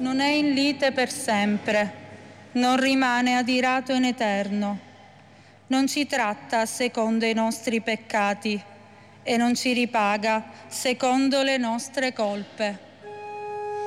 non è in lite per sempre, non rimane adirato in eterno, non ci tratta secondo i nostri peccati e non ci ripaga secondo le nostre colpe.